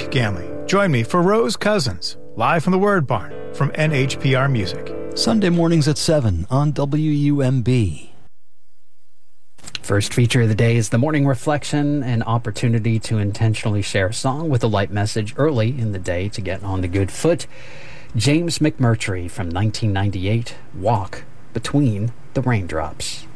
Mike Ganley. Join me for Rose Cousins, live from the Word Barn from NHPR Music. Sunday mornings at 7 on WUMB. First feature of the day is the morning reflection, an opportunity to intentionally share a song with a light message early in the day to get on the good foot. James McMurtry from 1998, Walk Between the Raindrops.